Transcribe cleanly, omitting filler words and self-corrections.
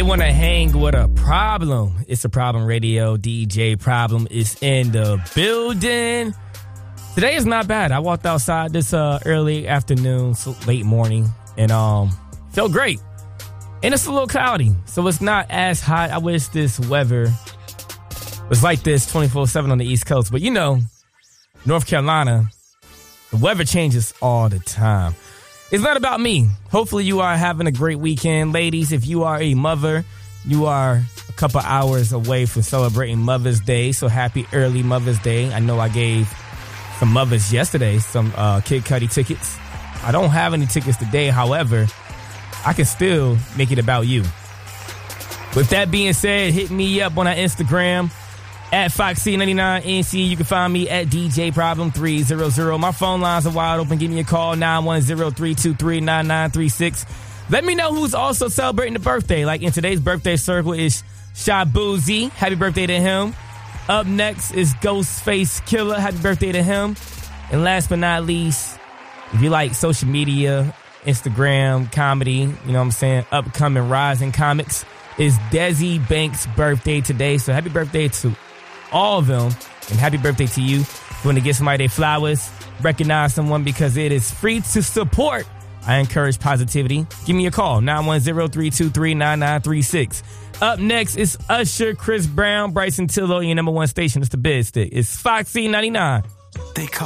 They want to hang with a problem. It's a Problem Radio. DJ Problem is in the building. Today is not bad. I walked outside this early afternoon, so late morning, and felt great. And it's a little cloudy, so it's not as hot. I wish this weather was like this 24/7 on the East Coast. But you know, North Carolina, the weather changes all the time. It's not about me. Hopefully you are having a great weekend. Ladies, if you are a mother, you are a couple hours away from celebrating Mother's Day. So happy early Mother's Day. I know I gave some mothers yesterday some Kid Cudi tickets. I don't have any tickets today. However, I can still make it about you. With that being said, hit me up on our Instagram at FoxC99NC. You can find me at DJ Problem 300. My phone lines are wide open. Give me a call, 910-323-9936. Let me know who's also celebrating the birthday. Like in today's birthday circle is Shabuzi. Happy birthday to him. Up next is Ghostface Killer. Happy birthday to him. And last but not least, if you like social media, Instagram, comedy, you know what I'm saying, upcoming rising comics, is Desi Banks' birthday today. So happy birthday to all of them, and happy birthday to you. If you want to get somebody their flowers, recognize someone, because it is free to support. I encourage positivity. Give me a call, 910-323-9936. Up next is Usher, Chris Brown, Bryson Tiller, your number one station. It's the Bed Stick. It's Foxy 99. They call